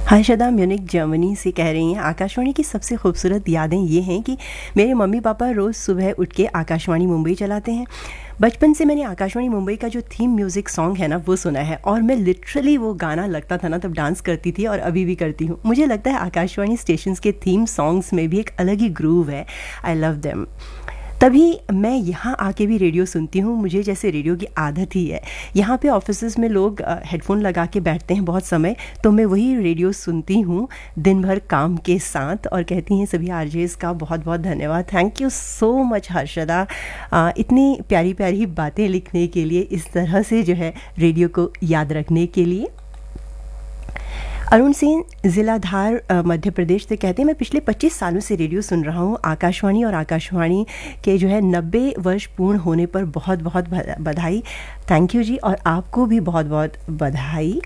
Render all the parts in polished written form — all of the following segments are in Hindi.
हर्षदा म्यूनिक जर्मनी से कह रही हैं, आकाशवाणी की सबसे खूबसूरत यादें ये हैं कि मेरे मम्मी पापा रोज़ सुबह उठ के आकाशवाणी मुंबई चलाते हैं। बचपन से मैंने आकाशवाणी मुंबई का जो थीम म्यूज़िक सॉन्ग है ना वो सुना है, और मैं लिटरली वो गाना लगता था ना तब डांस करती थी और अभी भी करती हूँ। मुझे लगता है आकाशवाणी स्टेशंस के थीम सॉन्ग्स में भी एक अलग ही ग्रूव है। I love them. तभी मैं यहाँ आके भी रेडियो सुनती हूँ, मुझे जैसे रेडियो की आदत ही है। यहाँ पे ऑफिसेज़ में लोग हेडफोन लगा के बैठते हैं बहुत समय, तो मैं वही रेडियो सुनती हूँ दिन भर काम के साथ। और कहती हैं सभी आरजेस का बहुत बहुत धन्यवाद। Thank you so much Harshada, इतनी प्यारी प्यारी बातें लिखने के लिए, इस तरह से जो है रेडियो को याद रखने के लिए। अरुण सिंह ज़िला धार मध्य प्रदेश से कहते हैं, मैं पिछले 25 सालों से रेडियो सुन रहा हूँ। आकाशवाणी और आकाशवाणी के जो है 90 वर्ष पूर्ण होने पर बहुत बहुत बधाई। थैंक यू जी, और आपको भी बहुत बहुत बधाई।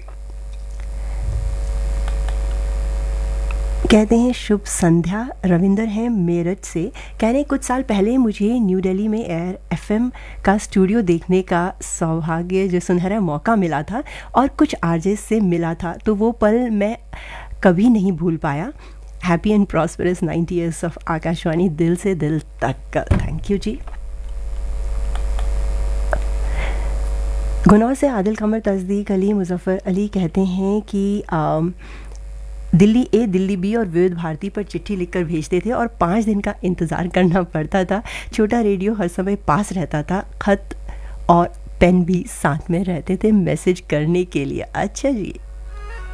कहते हैं शुभ संध्या। रविंदर हैं मेरठ से, कह रहे हैं कुछ साल पहले मुझे न्यू दिल्ली में एयर एफएम का स्टूडियो देखने का सौभाग्य जो सुनहरा मौका मिला था और कुछ आरजेस से मिला था, तो वो पल मैं कभी नहीं भूल पाया। Happy and prosperous 90 years of Akashvani, दिल से दिल तक। थैंक यू जी। गुनौर से आदिल कमर, तस्दीक अली, मुजफ्फर अली कहते हैं कि दिल्ली ए, दिल्ली बी और विविध भारती पर चिट्ठी लिखकर भेजते थे और 5 दिन का इंतज़ार करना पड़ता था। छोटा रेडियो हर समय पास रहता था, खत और पेन भी साथ में रहते थे मैसेज करने के लिए। अच्छा जी।